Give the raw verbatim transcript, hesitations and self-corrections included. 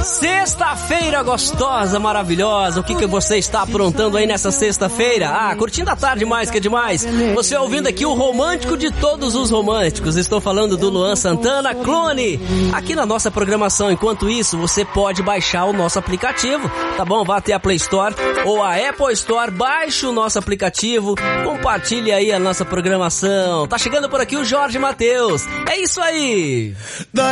Sexta-feira gostosa, maravilhosa. O que, que você está aprontando aí nessa sexta-feira? Ah, curtindo a tarde mais que demais. Você ouvindo aqui o romântico de todos os românticos. Estou falando do Luan Santana, Clone, aqui na nossa programação. Enquanto isso, você pode baixar o nosso aplicativo, tá bom? Vá até a Play Store ou a Apple Store, baixe o nosso aplicativo, compartilhe aí a nossa programação. Tá chegando por aqui o Jorge Mateus. É isso aí!